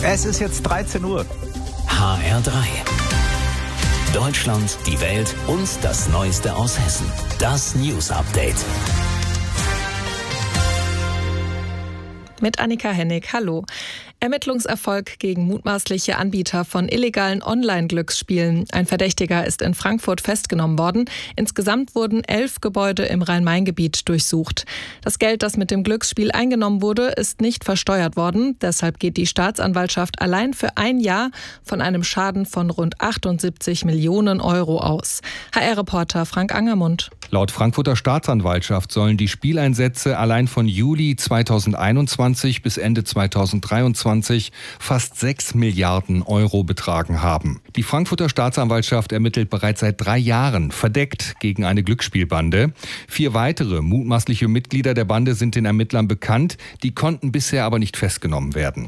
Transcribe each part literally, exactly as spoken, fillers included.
Es ist jetzt dreizehn Uhr. H R drei. Deutschland, die Welt und das Neueste aus Hessen. Das News Update. Mit Annika Hennig, hallo. Ermittlungserfolg gegen mutmaßliche Anbieter von illegalen Online-Glücksspielen. Ein Verdächtiger ist in Frankfurt festgenommen worden. Insgesamt wurden elf Gebäude im Rhein-Main-Gebiet durchsucht. Das Geld, das mit dem Glücksspiel eingenommen wurde, ist nicht versteuert worden. Deshalb geht die Staatsanwaltschaft allein für ein Jahr von einem Schaden von rund achtundsiebzig Millionen Euro aus. H R-Reporter Frank Angermund. Laut Frankfurter Staatsanwaltschaft sollen die Spieleinsätze allein von Juli zweitausendeinundzwanzig bis Ende zweitausenddreiundzwanzig fast sechs Milliarden Euro betragen haben. Die Frankfurter Staatsanwaltschaft ermittelt bereits seit drei Jahren verdeckt gegen eine Glücksspielbande. Vier weitere mutmaßliche Mitglieder der Bande sind den Ermittlern bekannt, die konnten bisher aber nicht festgenommen werden.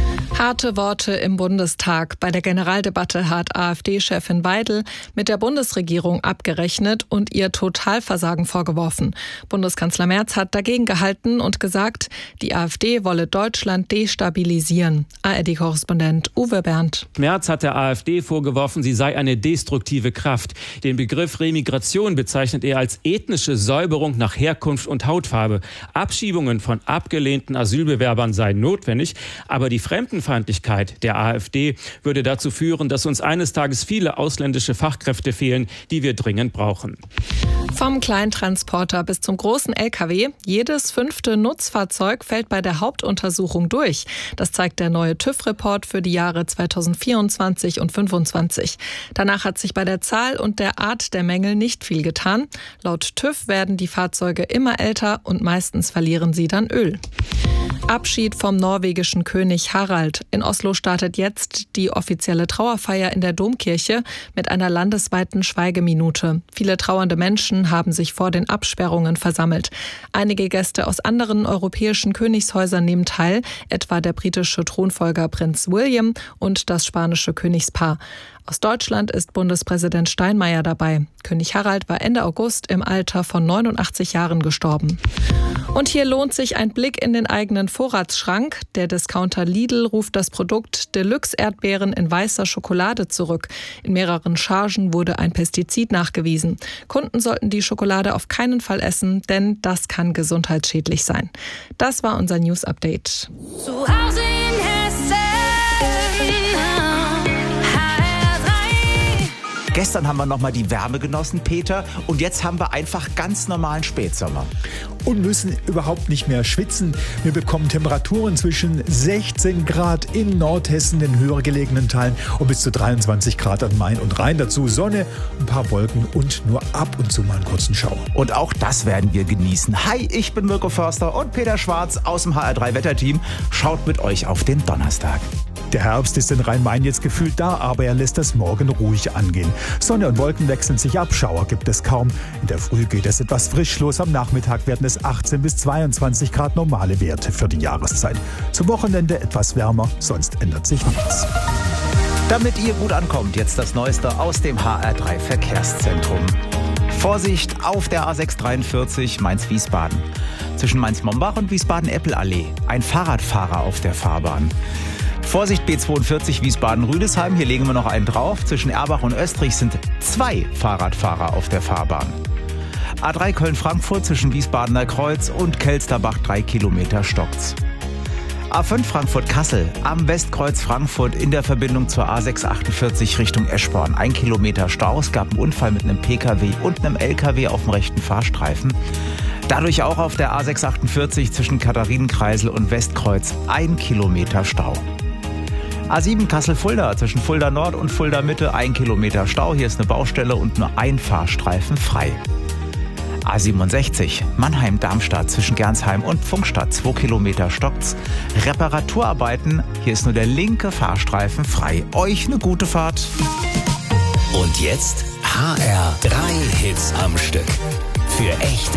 Harte Worte im Bundestag. Bei der Generaldebatte hat AfD-Chefin Weidel mit der Bundesregierung abgerechnet und ihr Totalversagen vorgeworfen. Bundeskanzler Merz hat dagegen gehalten und gesagt, die AfD wolle Deutschland destabilisieren. A R D-Korrespondent Uwe Berndt. Merz hat der AfD vorgeworfen, sie sei eine destruktive Kraft. Den Begriff Remigration bezeichnet er als ethnische Säuberung nach Herkunft und Hautfarbe. Abschiebungen von abgelehnten Asylbewerbern seien notwendig, aber die Fremdenfeindlichkeit der AfD würde dazu führen, dass uns eines Tages viele ausländische Fachkräfte fehlen, die wir dringend brauchen. Vom Kleintransporter bis zum großen L K W, jedes fünfte Nutzfahrzeug fällt bei der Hauptuntersuchung durch. Das zeigt der neue TÜV-Report für die Jahre zweitausendvierundzwanzig und fünfundzwanzig. Danach hat sich bei der Zahl und der Art der Mängel nicht viel getan. Laut TÜV werden die Fahrzeuge immer älter und meistens verlieren sie dann Öl. Abschied vom norwegischen König Harald. In Oslo startet jetzt die offizielle Trauerfeier in der Domkirche mit einer landesweiten Schweigeminute. Viele trauernde Menschen haben sich vor den Absperrungen versammelt. Einige Gäste aus anderen europäischen Königshäusern nehmen teil, etwa der britische Thronfolger Prinz William und das spanische Königspaar. Aus Deutschland ist Bundespräsident Steinmeier dabei. König Harald war Ende August im Alter von neunundachtzig Jahren gestorben. Und hier lohnt sich ein Blick in den eigenen Vorratsschrank. Der Discounter Lidl ruft das Produkt Deluxe Erdbeeren in weißer Schokolade zurück. In mehreren Chargen wurde ein Pestizid nachgewiesen. Kunden sollten die Schokolade auf keinen Fall essen, denn das kann gesundheitsschädlich sein. Das war unser News Update. Zu Hause in Hessen. Gestern haben wir noch mal die Wärme genossen, Peter, und jetzt haben wir einfach ganz normalen Spätsommer. Und müssen überhaupt nicht mehr schwitzen. Wir bekommen Temperaturen zwischen sechzehn Grad in Nordhessen, den höher gelegenen Teilen, und bis zu dreiundzwanzig Grad an Main und Rhein. Dazu Sonne, ein paar Wolken und nur ab und zu mal einen kurzen Schauer. Und auch das werden wir genießen. Hi, ich bin Mirko Förster und Peter Schwarz aus dem H R drei Wetterteam schaut mit euch auf den Donnerstag. Der Herbst ist in Rhein-Main jetzt gefühlt da, aber er lässt das morgen ruhig angehen. Sonne und Wolken wechseln sich ab, Schauer gibt es kaum. In der Früh geht es etwas frisch los, am Nachmittag werden es achtzehn bis zweiundzwanzig Grad, normale Werte für die Jahreszeit. Zum Wochenende etwas wärmer, sonst ändert sich nichts. Damit ihr gut ankommt, jetzt das Neueste aus dem H R drei Verkehrszentrum. Vorsicht auf der A sechs dreiundvierzig Mainz-Wiesbaden. Zwischen Mainz-Mombach und Wiesbaden-Eppelallee. Ein Fahrradfahrer auf der Fahrbahn. Vorsicht B zweiundvierzig Wiesbaden-Rüdesheim, hier legen wir noch einen drauf. Zwischen Erbach und Österreich sind zwei Fahrradfahrer auf der Fahrbahn. A drei Köln-Frankfurt zwischen Wiesbadener Kreuz und Kelsterbach, drei Kilometer stockt's. A fünf Frankfurt-Kassel am Westkreuz Frankfurt in der Verbindung zur A sechs achtundvierzig Richtung Eschborn. Ein Kilometer Stau, es gab einen Unfall mit einem P K W und einem L K W auf dem rechten Fahrstreifen. Dadurch auch auf der A sechs achtundvierzig zwischen Katharinenkreisel und Westkreuz ein Kilometer Stau. A sieben Kassel-Fulda zwischen Fulda Nord und Fulda Mitte, ein Kilometer Stau. Hier ist eine Baustelle und nur ein Fahrstreifen frei. A siebenundsechzig Mannheim-Darmstadt zwischen Gernsheim und Pfungstadt, zwei Kilometer stockt's. Reparaturarbeiten, hier ist nur der linke Fahrstreifen frei. Euch eine gute Fahrt. Und jetzt H R drei Hits am Stück. Für echte